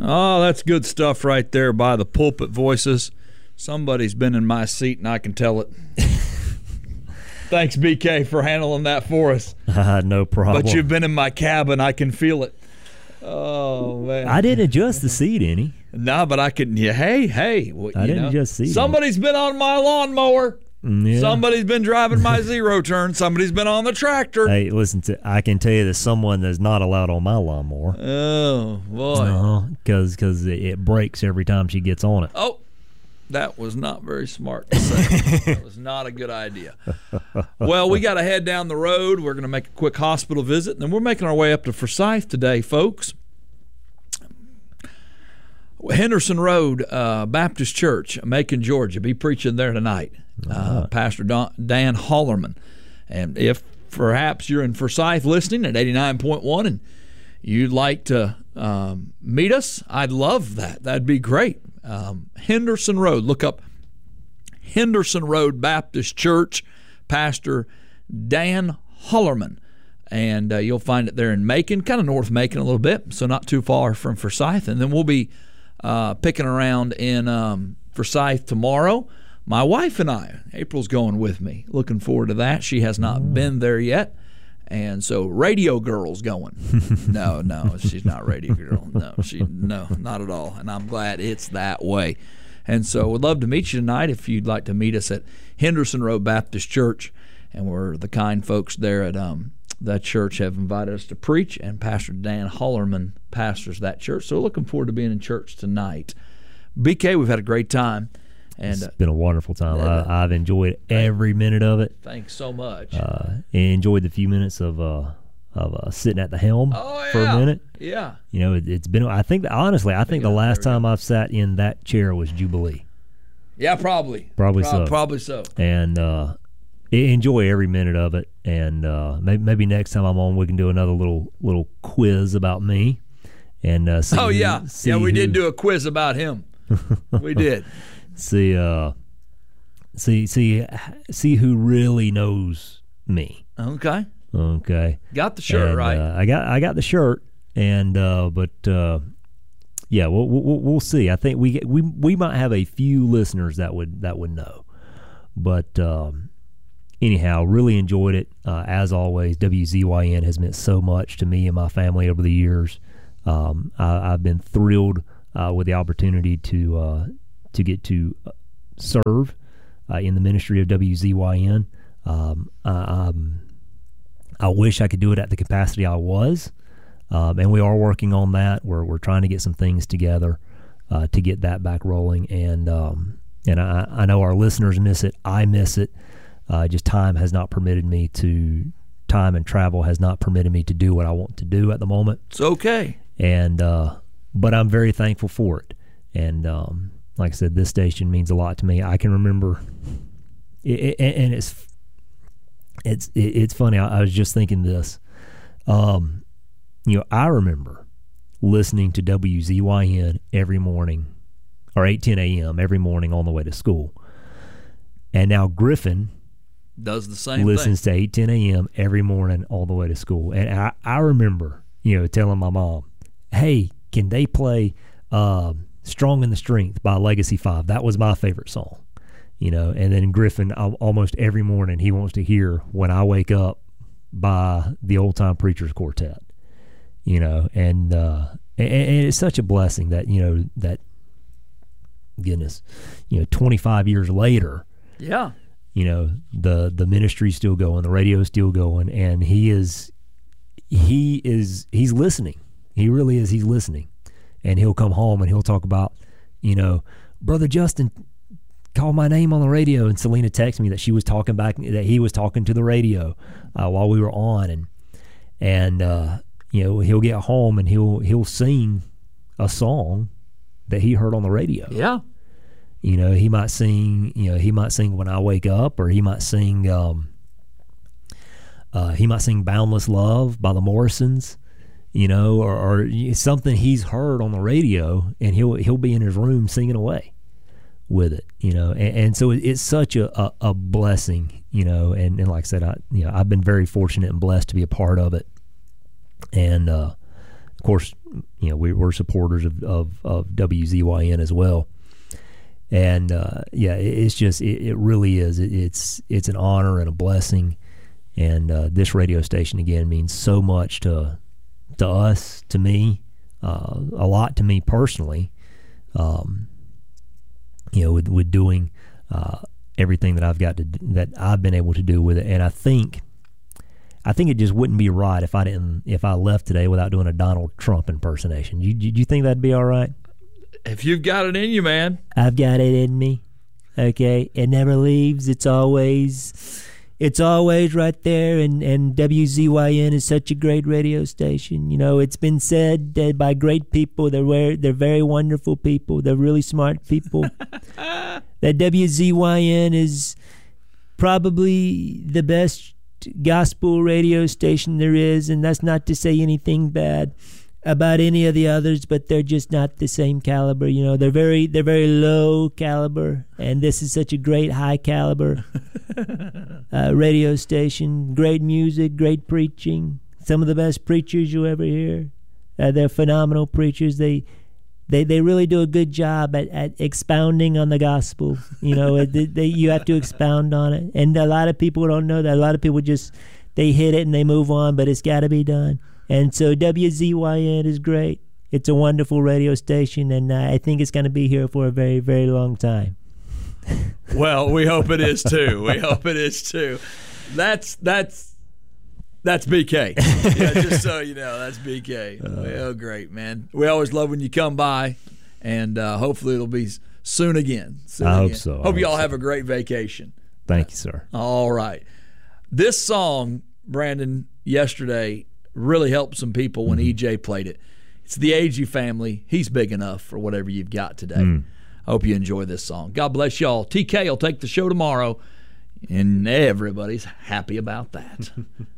Oh, that's good stuff right there by the Pulpit Voices. Somebody's been in my seat, and I can tell it. Thanks, BK, for handling that for us. No problem. But you've been in my cabin. I can feel it. Oh, man. I didn't adjust the seat any. No, but I can. Yeah, hey. Well, I didn't adjust the seat. Somebody's been on my lawnmower. Yeah. Somebody's been driving my zero turn. Somebody's been on the tractor. Hey, listen, I can tell you there's someone that's not allowed on my lawnmower. Oh, boy. Because it breaks every time she gets on it. Oh, that was not very smart to say. That was not a good idea. Well, we got to head down the road. We're going to make a quick hospital visit, and then we're making our way up to Forsyth today, folks. Henderson Road Baptist Church, Macon, Georgia. Be preaching there tonight. Pastor Dan Hollerman. And if perhaps you're in Forsyth listening at 89.1 and you'd like to meet us, I'd love that. That'd be great. Henderson Road. Look up Henderson Road Baptist Church, Pastor Dan Hollerman. And you'll find it there in Macon, kind of north Macon a little bit, so not too far from Forsyth. And then we'll be picking around in Forsyth tomorrow. My wife and I, April's going with me. Looking forward to that. She has not been there yet. And so Radio Girl's going. No, she's not Radio Girl. No, not at all. And I'm glad it's that way. And so we'd love to meet you tonight if you'd like to meet us at Henderson Road Baptist Church. And we're the kind folks there at that church have invited us to preach, and Pastor Dan Hollerman pastors that church. So looking forward to being in church tonight. BK, we've had a great time. And it's been a wonderful time. I've enjoyed every minute of it. Thanks so much. Enjoyed the few minutes of sitting at the helm for a minute. Yeah. You know, it's been. I think the last time I've sat in that chair was Jubilee. Yeah, probably. Probably so. Probably so. And enjoy every minute of it. And maybe next time I'm on, we can do another little quiz about me. And we did do a quiz about him. We did. See who really knows me. Okay. Got the shirt right. I got the shirt, and we'll see. I think we might have a few listeners that would know, but anyhow, really enjoyed it. As always, WZYN has meant so much to me and my family over the years. I've been thrilled with the opportunity to get to serve in the ministry of WZYN. I wish I could do it at the capacity I was, and we are working on that. We're trying to get some things together to get that back rolling, and I know our listeners miss it. I miss it. Just time and travel has not permitted me to do what I want to do at the moment. It's okay. And but I'm very thankful for it. And like I said, this station means a lot to me. I can remember, and it's funny. I was just thinking this. I remember listening to WZYN every morning, or 8:10 a.m. every morning on the way to school. And now Griffin does the same. Listens to 8:10 a.m. every morning all the way to school. And I remember, telling my mom, "Hey, can they play Strong in the Strength by Legacy 5? That was my favorite song." And then Griffin, almost every morning, he wants to hear When I Wake Up by the Old Time Preachers Quartet. And it's such a blessing that, that, goodness, 25 years later, yeah, the ministry's still going, the radio's still going, and he's listening. He really is. He's listening. And he'll come home and he'll talk about, Brother Justin called my name on the radio, and Selena texted me that he was talking to the radio while we were on, and he'll get home and he'll sing a song that he heard on the radio. Yeah. He might sing When I Wake Up, or he might sing Boundless Love by the Morrisons. Or something he's heard on the radio, and he'll be in his room singing away with it, and so it's such a blessing, and like I said, I've been very fortunate and blessed to be a part of it, and of course, we're supporters of WZYN as well. And it's just it really is. It's an honor and a blessing. And this radio station again means so much to us, to me, a lot to me personally. With doing everything that that I've been able to do with it, and I think it just wouldn't be right if I left today without doing a Donald Trump impersonation. Do you think that'd be all right? If you've got it in you, man. I've got it in me. Okay, it never leaves. It's always right there, and WZYN is such a great radio station. It's been said that by great people. They're very wonderful people. They're really smart people. That WZYN is probably the best gospel radio station there is, and that's not to say anything bad about any of the others, but they're just not the same caliber. They're very low caliber, and this is such a great high caliber radio station. Great music, great preaching, some of the best preachers you ever hear. They're phenomenal preachers. They really do a good job at expounding on the gospel. You have to expound on it, and a lot of people don't know that. A lot of people they hit it and they move on, but it's got to be done. And so WZYN is great. It's a wonderful radio station, and I think it's going to be here for a very, very long time. Well, we hope it is too. That's BK. Yeah, just so you know, that's BK. Well, great, man. We always love when you come by, and hopefully it'll be soon again. I hope so. Hope you all have a great vacation. Thank you, sir. All right. This song, Brandon, yesterday really helped some people when EJ played it. It's the Agee Family. He's big enough for whatever you've got today. I hope you enjoy this song. God bless y'all. TK will take the show tomorrow, and everybody's happy about that.